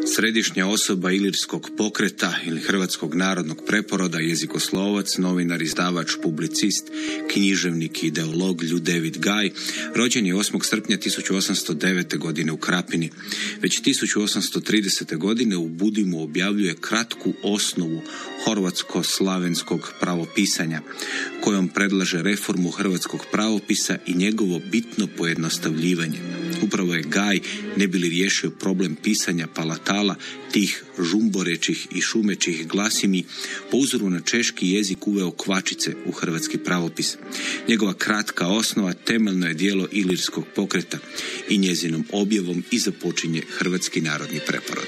Središnja osoba ilirskog pokreta ili hrvatskog narodnog preporoda, jezikoslovac, novinar, izdavač, publicist, književnik i ideolog Ljudevit Gaj, rođen je 8. srpnja 1809. godine u Krapini. Već 1830. godine u Budimu objavljuje kratku osnovu horvatsko-slavenskog pravopisanja, kojom predlaže reformu hrvatskog pravopisa i njegovo bitno pojednostavljivanje. Upravo je Gaj, ne bi li riješio problem pisanja palatala, tih žumborećih i šumećih glasimi, po uzoru na češki jezik uveo kvačice u hrvatski pravopis. Njegova kratka osnova temeljno je djelo ilirskog pokreta i njezinom objavom i započinje hrvatski narodni preporod.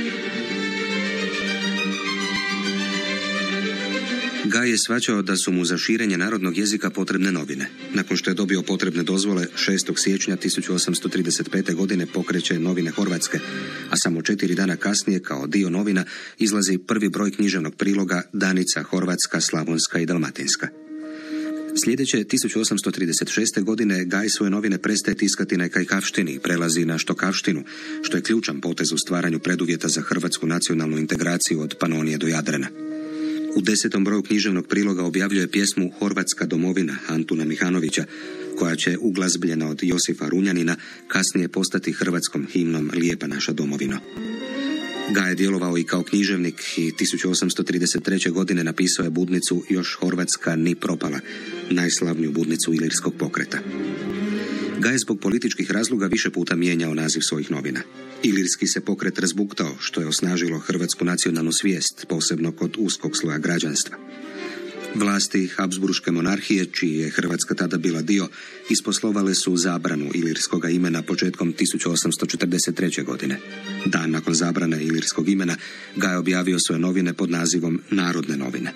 Gaj je shvaćao da su mu za širenje narodnog jezika potrebne novine. Nakon što je dobio potrebne dozvole, 6. siječnja 1835. godine pokreće Novine Horvatske, a samo 4 dana kasnije, kao dio novina, izlazi prvi broj književnog priloga Danica Horvatska, Slavonska i Dalmatinska. Sljedeće 1836. godine Gaj svoje novine prestaje tiskati na kajkavštini i prelazi na štokavštinu, što je ključan potez u stvaranju preduvjeta za hrvatsku nacionalnu integraciju od Panonije do Jadrana. U 10. broju književnog priloga objavljuje pjesmu Horvatska domovina Antuna Mihanovića, koja će, uglazbljena od Josifa Runjanina, kasnije postati hrvatskom himnom Lijepa naša domovino. Gaj je djelovao i kao književnik i 1833. godine napisao je budnicu Još Horvatska ni propala, najslavniju budnicu ilirskog pokreta. Gaj je zbog političkih razloga više puta mijenjao naziv svojih novina. Ilirski se pokret razbuktao, što je osnažilo hrvatsku nacionalnu svijest, posebno kod uskog sloja građanstva. Vlasti Habsburške monarhije, čiji je Hrvatska tada bila dio, isposlovale su zabranu ilirskoga imena početkom 1843. godine. Dan nakon zabrane ilirskog imena, Gaj je objavio svoje novine pod nazivom Narodne novine.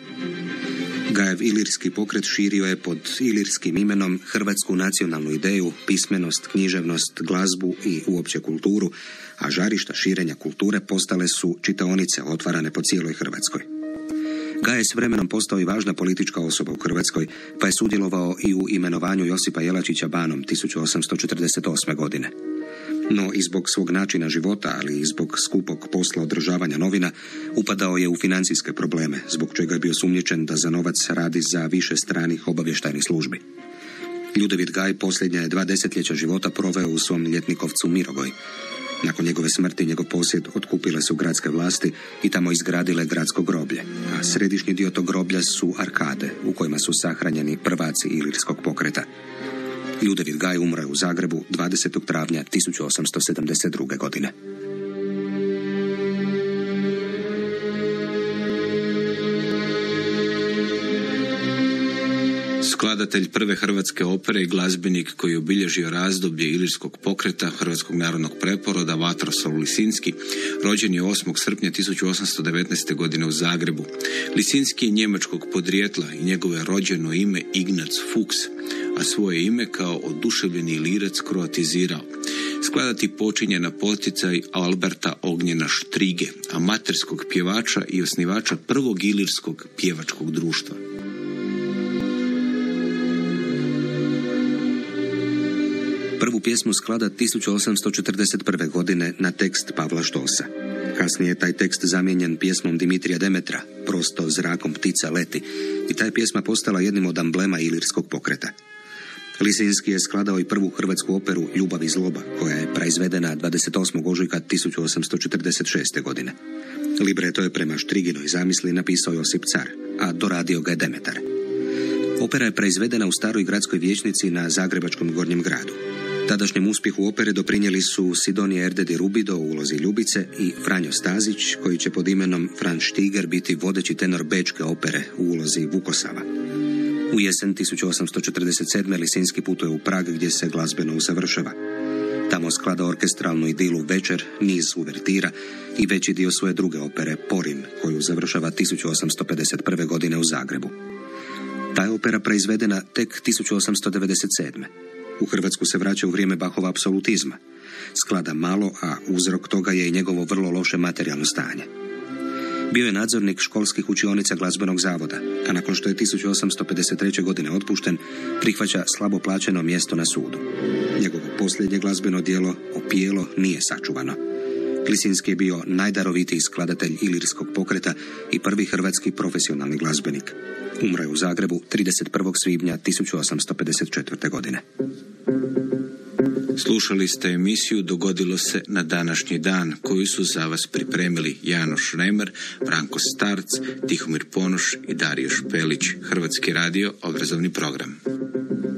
Gajev ilirski pokret širio je pod ilirskim imenom hrvatsku nacionalnu ideju, pismenost, književnost, glazbu i uopće kulturu, a žarišta širenja kulture postale su čitaonice otvarane po cijeloj Hrvatskoj. Gaj je s vremenom postao i važna politička osoba u Hrvatskoj, pa je sudjelovao i u imenovanju Josipa Jelačića banom 1848. godine. No i zbog svog načina života, ali i zbog skupog posla održavanja novina, upadao je u financijske probleme, zbog čega je bio sumnjičen da za novac radi za više stranih obavještajnih službi. Ljudevit Gaj posljednja je 2 desetljeća života proveo u svom ljetnikovcu Mirogoj. Nakon njegove smrti njegov posjed otkupile su gradske vlasti i tamo izgradile gradsko groblje, a središnji dio tog groblja su arkade u kojima su sahranjeni prvaci ilirskog pokreta. Ljudevit Gaj umre u Zagrebu 20. travnja 1872. godine. Skladatelj prve hrvatske opere i glazbenik koji je obilježio razdoblje ilirskog pokreta hrvatskog narodnog preporoda Vatroslav Lisinski, rođen je 8. srpnja 1819. godine u Zagrebu. Lisinski je njemačkog podrijetla i njegovo je rođeno ime Ignac Fuchs, a svoje ime kao oduševljeni ilirac kroatizirao. Skladati počinje na poticaj Alberta Ognjena Štrige, amaterskog pjevača i osnivača prvog ilirskog pjevačkog društva. Prvu pjesmu sklada 1841. godine na tekst Pavla Štosa. Kasnije je taj tekst zamijenjen pjesmom Dimitrija Demetra, Prosto zrakom ptica leti, i ta je pjesma postala jednim od amblema ilirskog pokreta. Lisinski je skladao i prvu hrvatsku operu Ljubav i zloba, koja je proizvedena 28. ožujka 1846. godine. Libreto je prema Štriginoj zamisli napisao Josip Car, a doradio ga je Demetar. Opera je proizvedena u staroj gradskoj vijećnici na zagrebačkom Gornjem gradu. Tadašnjem uspjehu opere doprinijeli su Sidonija Erdedi Rubido u ulozi Ljubice i Franjo Stazić, koji će pod imenom Franz Stiger biti vodeći tenor bečke opere u ulozi Vukosava. U jesen 1847. Lisinski putuje u Prag gdje se glazbeno usavršava. Tamo sklada orkestralnu idilu Večer, niz uvertira i veći dio svoje druge opere Porin, koju završava 1851. godine u Zagrebu. Ta je opera proizvedena tek 1897. U Hrvatsku se vraća u vrijeme Bachova apsolutizma. Sklada malo, a uzrok toga je i njegovo vrlo loše materijalno stanje. Bio je nadzornik školskih učionica glazbenog zavoda, a nakon što je 1853. godine otpušten, prihvaća slabo plaćeno mjesto na sudu. Njegovo posljednje glazbeno djelo, Opijelo, nije sačuvano. Lisinski je bio najdarovitiji skladatelj ilirskog pokreta i prvi hrvatski profesionalni glazbenik. Umro je u Zagrebu 31. svibnja 1854. godine. Slušali ste emisiju Dogodilo se na današnji dan, koju su za vas pripremili Janoš Remer, Branko Starc, Tihomir Ponoš i Dario Špelić. Hrvatski radio, obrazovni program.